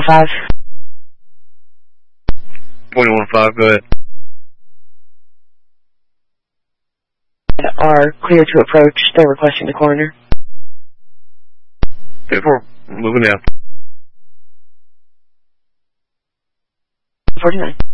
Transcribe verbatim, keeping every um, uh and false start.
five. twenty one five, go ahead. Are clear to approach. They're requesting the coroner. ten four, moving down. forty-nine.